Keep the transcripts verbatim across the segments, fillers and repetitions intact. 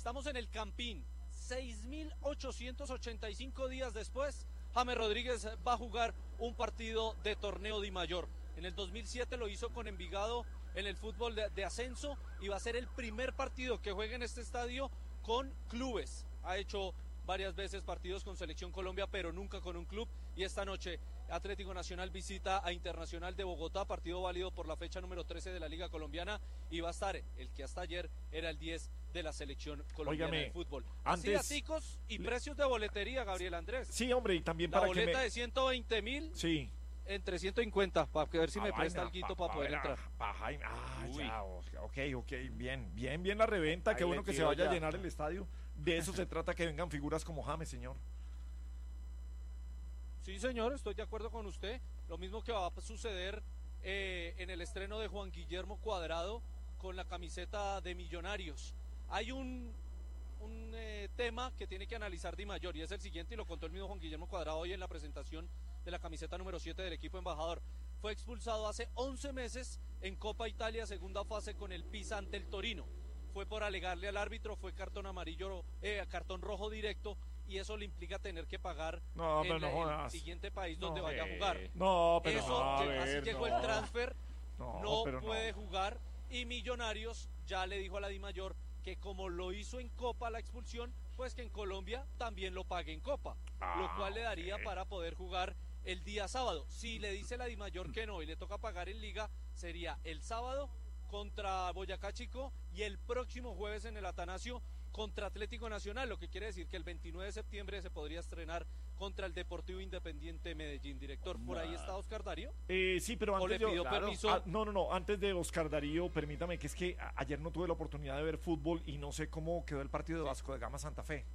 Estamos en el Campín, seis mil ochocientos ochenta y cinco días después, James Rodríguez va a jugar un partido de torneo Di Mayor. En el dos mil siete lo hizo con Envigado en el fútbol de, de ascenso y va a ser el primer partido que juegue en este estadio con clubes. Ha hecho varias veces partidos con Selección Colombia, pero nunca con un club, y esta noche Atlético Nacional visita a Internacional de Bogotá, partido válido por la fecha número trece de la Liga Colombiana, y va a estar el que hasta ayer era el diez de la Selección Colombiana Óigame, de fútbol. antes, Así ticos y precios de boletería, Gabriel Andrés. Sí, hombre, y también la para boleta que me... de ciento veinte mil. Sí. Entre ciento cincuenta, para ver si me ah, presta vaina, alguito pa, para pa, poder pa, entrar. Pa, Jaime, ah, Uy. ya, ok, ok, bien, bien, bien la reventa, Ahí qué bueno que se tiro vaya ya. a llenar el estadio. De eso se trata, que vengan figuras como James, señor. Sí, señor, estoy de acuerdo con usted. Lo mismo que va a suceder eh, en el estreno de Juan Guillermo Cuadrado con la camiseta de Millonarios. Hay un, un eh, tema que tiene que analizar Di Mayor, y es el siguiente, y lo contó el mismo Juan Guillermo Cuadrado hoy en la presentación de la camiseta número siete del equipo embajador. Fue expulsado hace once meses en Copa Italia, segunda fase con el Pisa ante el Torino. Fue por alegarle al árbitro, fue cartón amarillo, eh, cartón rojo directo, y eso le implica tener que pagar no, en no el siguiente país donde no, vaya a jugar. No, pero eso, no, así ver, llegó no. el transfer, no, no pero puede no. jugar, y Millonarios ya le dijo a la Di Mayor que como lo hizo en Copa la expulsión, pues que en Colombia también lo pague en Copa, ah, lo cual le daría okay. para poder jugar el día sábado. Si le dice la Di Mayor que no y le toca pagar en Liga, sería el sábado contra Boyacá Chico y el próximo jueves en el Atanasio contra Atlético Nacional, lo que quiere decir que el veintinueve de septiembre se podría estrenar contra el Deportivo Independiente Medellín. Director, ¿por ahí está Oscar Darío? Eh, sí, pero antes ¿O le pidió yo, permiso? Ah, no, no, no, antes de Oscar Darío, permítame, que es que a, ayer no tuve la oportunidad de ver fútbol y no sé cómo quedó el partido de Vasco de Gama Santa Fe.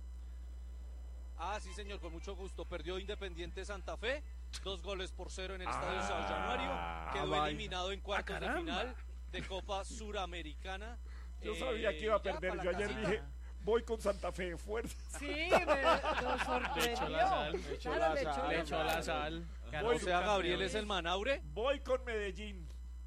Ah, sí, señor, con mucho gusto. Perdió Independiente Santa Fe, dos goles por cero en el Estadio Ah, San Januario. Quedó vaya. eliminado en cuartos Ah, de final de Copa Suramericana. Yo Eh, sabía que iba a ya, perder, pa' yo la ayer casita. dije, voy con Santa Fe, fuerza. Sí, me nos sorprendió. Le echó la sal, le echó Claro, la le echó sal. Le la echó la sal. sal. Voy O sea, Gabriel es el Manaure. Voy con Medellín.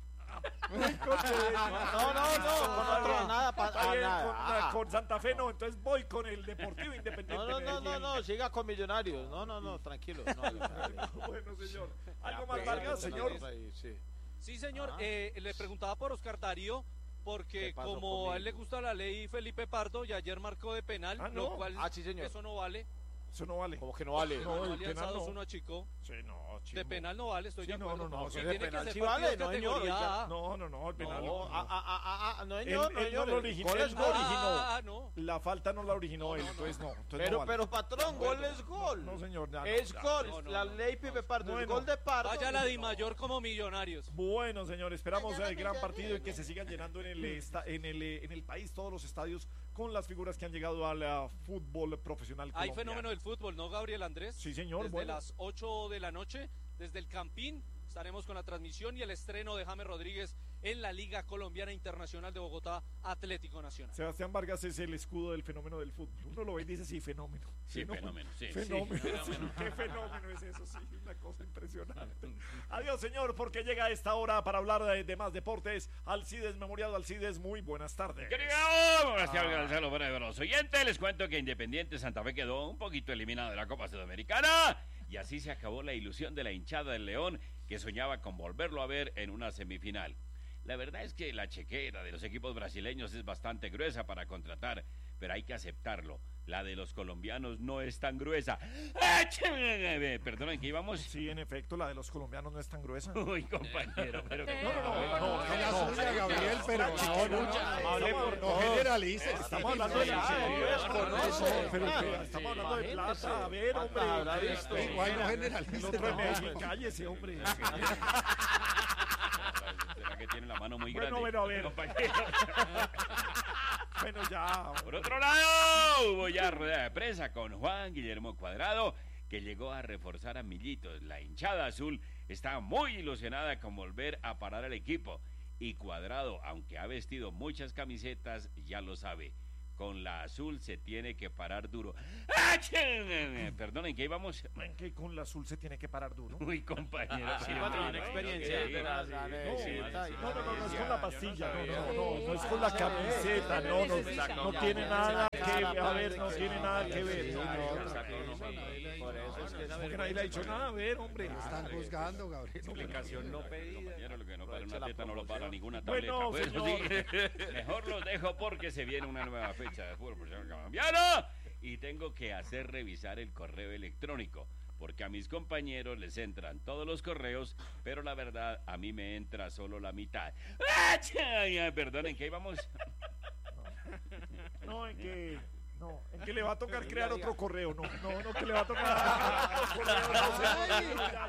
Voy con Medellín. No, no, no, con otro nada, pa, Está ah, bien, nada. con, Ah. con Santa Fe no, entonces voy con el Deportivo Independiente No, no, no, no, Medellín. no, siga con Millonarios. No, no, no, tranquilo. No, no, Bueno, señor. ¿Algo Ya, más, pues, Vargas, ya, señor? pues, ahí, sí. Sí, señor. Ah. Eh, le preguntaba por Oscar Darío, porque ¿Qué pasó como a él le conmigo? gusta la ley Felipe Pardo, y ayer marcó de penal, Ah, ¿no? lo cual Ah, sí, señor. eso no vale. Eso no vale. Como que no vale. No, el Alianza penal no. dos uno a Chico. Sí, no, chimbo. De penal no vale, estoy Sí, de no, acuerdo. no, no, Sí, de tiene que penal ser sí partidos vale, no, señor, categoría oiga. A. No, no, no, el penal No, no. ah, ah, ah, ah, no, Él, señor, no, él no señor. lo originó, Gol él es no gol. originó. Ah, no. La falta no la originó No, él, no, entonces no. Entonces Pero, no vale. pero patrón, gol es gol. No, señor, ya no, Es ya. gol. No, no, La no, ley no. Pipe Pardo, es Bueno. gol de Pardo. Vaya la Di Mayor como Millonarios. Bueno, señor, esperamos Mañana el gran me partido llame. y que se sigan llenando en el, esta, en, el, eh, en el país todos los estadios con las figuras que han llegado al uh, fútbol profesional Hay colombiano. fenómeno del fútbol, ¿no, Gabriel Andrés? Sí, señor, Desde bueno. las ocho de la noche, desde el Campín, estaremos con la transmisión y el estreno de James Rodríguez en la Liga Colombiana Internacional de Bogotá, Atlético Nacional. Sebastián Vargas es el escudo del fenómeno del fútbol. Uno lo ve y dice, sí, fenómeno. Sí, fenómeno, sí. Fenómeno. Sí, fenómeno. Qué fenómeno es eso, sí, una cosa impresionante. Adiós, señor, porque llega a esta hora para hablar de, de más deportes. Alcides Memoriado, Alcides, muy buenas tardes. Querido, buenas tardes, Gonzalo, para los oyentes. Les cuento que Independiente Santa Fe quedó un poquito eliminado de la Copa Sudamericana. Y así se acabó la ilusión de la hinchada del León, que soñaba con volverlo a ver en una semifinal. La verdad es que la chequera de los equipos brasileños es bastante gruesa para contratar, pero hay que aceptarlo. La de los colombianos no es tan gruesa. Perdonen, ¿qué íbamos? Sí, en efecto, la de los colombianos no es tan gruesa. Uy, compañero, pero... No, no, no, no, Es la no, suya, no, Gabriel, pero no, no, no, no, hable estamos- por- no generalice. Estamos hablando de Ah, la no, no, no, pero no, que no, estamos sí, hablando de imagínese. plata. A ver, ¿Cuántas hombre. habrá visto? Igual no El generalice. otro en no. Medellín, cállese, hombre. ¿Será que tiene la mano muy Bueno, grande? bueno, a ver. Compañero. Bueno, ya. Por otro lado, hubo ya rueda de prensa con Juan Guillermo Cuadrado, que llegó a reforzar a Millitos. La hinchada azul está muy ilusionada con volver a parar al equipo. Y Cuadrado, aunque ha vestido muchas camisetas, ya lo sabe. Con la azul se tiene que parar duro. ¡Ah, che! Perdonen, ¿qué íbamos? En que con la azul se tiene que parar duro. Uy, compañero. Sí, sí, patrón, no, experiencia. no, no, de la- no, de- No, sí, está- no, no, no, no es con la pastilla, no, no, sabía. no, no, no es con la camiseta, no, no, no tiene nada. que, a ver, no tiene nada que ver. Sí, No, no, no, no, por eso es que ¿cómo que nadie le ha dicho nada? A ver, hombre. Están juzgando, Gabriel. Explicación no pedida. Compañero, lo que no para Aprovecha una la teta no lo para promoción. ninguna tableta. Bueno, Pues, señor. sí. Mejor los dejo porque se viene una nueva fecha de fútbol profesional colombiano y tengo que hacer revisar el correo electrónico porque a mis compañeros les entran todos los correos, pero la verdad a mí me entra solo la mitad. ¡Ah, chay! Perdón, ¿en qué íbamos? No, en que. No, en que le va a tocar crear otro correo. No, no, no, que le va a tocar. otro correo, no, señor.